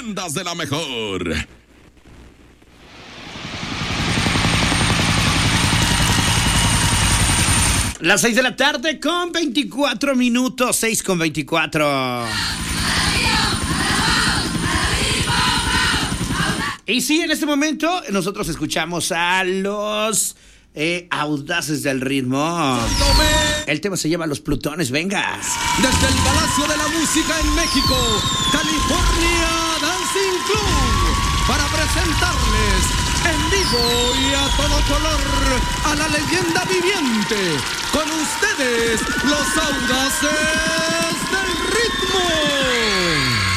Bandas de la mejor. Las 6 de la tarde con 24 minutos, 6 con 24. Y sí, en este momento nosotros escuchamos a los audaces del ritmo. El tema se llama Los Plutones, venga. Desde el Palacio de la Música en México, California Dancing Club, para presentarles en vivo y a todo color a la leyenda viviente. Con ustedes, los audaces del ritmo.